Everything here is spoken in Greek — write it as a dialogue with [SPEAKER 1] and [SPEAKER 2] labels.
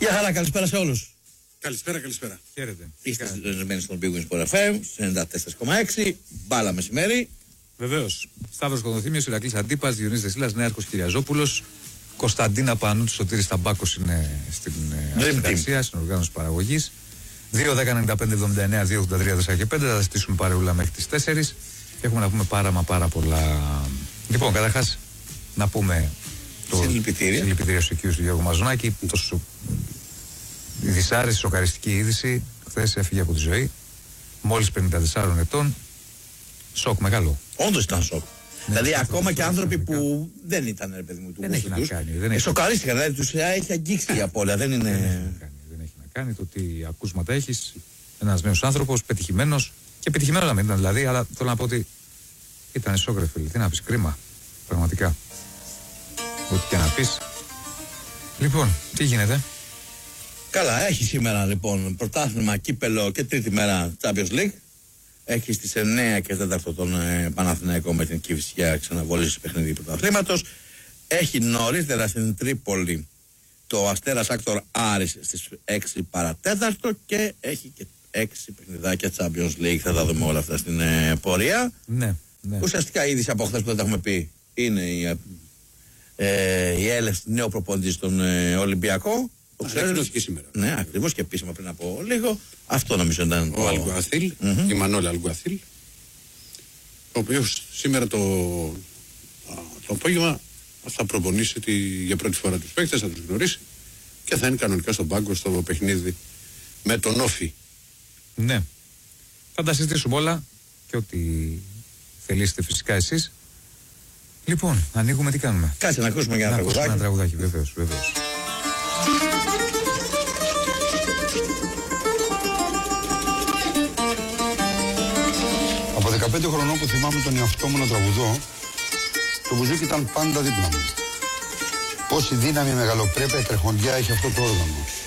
[SPEAKER 1] Γεια χαρά, καλησπέρα σε όλους.
[SPEAKER 2] Καλησπέρα, καλησπέρα.
[SPEAKER 3] Χαίρετε.
[SPEAKER 1] Είστε συντονισμένοι στον Big Win Sport FM, 94,6, μπάλα μεσημέρι.
[SPEAKER 3] Βεβαίως. Σταύρος Κονδοθήμιος, Ηρακλής Αντίπας, Διονύσης Δεσίλας, Νέαρχος Κυριαζόπουλος, Κωνσταντίνα Πανούτου, Σωτήρης Ταμπάκος είναι στην αρχιταξία, στην οργάνωση παραγωγής. 2-10-95-79-2-83-4 και 5. Θα ζητήσουμε παρεούλα μέχρι τις 4. Και έχουμε να πούμε πάρα πολλά. Λοιπόν, καταρχάς να πούμε συλληπιτήρια στους οικείους του Γιώργου Μαζονάκη. Η δυσάρεστη, σοκαριστική είδηση. Χθες έφυγε από τη ζωή. Μόλις 54 ετών. Σοκ μεγάλο.
[SPEAKER 1] Όντως ήταν σοκ. Δηλαδή, ακόμα και άνθρωποι που δεν ήταν, ρε παιδί μου, του
[SPEAKER 3] γούστου τους,
[SPEAKER 1] σοκαρίστηκαν. Δηλαδή, τους έχει αγγίξει η απώλεια. Δεν έχει
[SPEAKER 3] να κάνει το ότι ακούσματα έχεις. Ένας νέος άνθρωπος, πετυχημένος. Και πετυχημένος να μην ήταν δηλαδή, αλλά θέλω να πω ότι ήταν σοκ, ρε φίλε. Τι να πεις, κρίμα. Πραγματικά. Ό,τι και να πεις. Λοιπόν, τι γίνεται?
[SPEAKER 1] Καλά, έχει σήμερα λοιπόν πρωτάθλημα, κύπελο και τρίτη μέρα Champions League. Έχει στις 9 και 4 τον Παναθηναϊκό με την Κηφισιά ξαναβολή στο παιχνίδι πρωταθλήματος. Έχει νωρίτερα στην Τρίπολη το Αστέρας Άκτορ Άρης στις 6 παρατέταρτο και έχει και 6 παιχνιδάκια Champions League. Θα τα δούμε όλα αυτά στην πορεία.
[SPEAKER 3] Ναι.
[SPEAKER 1] Ουσιαστικά η είδηση από χθες που δεν τα έχουμε πει είναι η έλευση νέου προπονητή στον Ολυμπιακό.
[SPEAKER 2] Ανακοινώθηκε σήμερα.
[SPEAKER 1] Ναι, ακριβώς και επίσημα πριν από λίγο. Αυτό νομίζω ήταν
[SPEAKER 2] ο Αλγκουαθίλ, η Μανώλα Αλγκουαθίλ, ο οποίος σήμερα το απόγευμα θα προπονήσει για πρώτη φορά τους παίκτες, θα τους γνωρίσει και θα είναι κανονικά στον πάγκο στο παιχνίδι με τον Όφη.
[SPEAKER 3] Ναι. Θα τα συζητήσουμε όλα και ό,τι θελήσετε φυσικά εσείς. Λοιπόν, ανοίγουμε, τι κάνουμε?
[SPEAKER 1] Κάτσε να ακούσουμε για
[SPEAKER 3] ένα τραγουδάκι. Βεβαίως.
[SPEAKER 4] Από 15 χρονών που θυμάμαι τον εαυτό μου να τραγουδώ, το μπουζούκι ήταν πάντα δίπλα μου. Πόση δύναμη, μεγαλοπρέπεια, τρεχοντιά έχει αυτό το όργανο.